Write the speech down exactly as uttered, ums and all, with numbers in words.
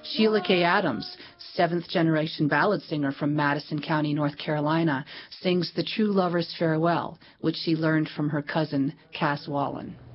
Sheila K. Adams, seventh-generation ballad singer from Madison County, North Carolina, sings The True Lover's Farewell, which she learned from her cousin, Cass Wallen.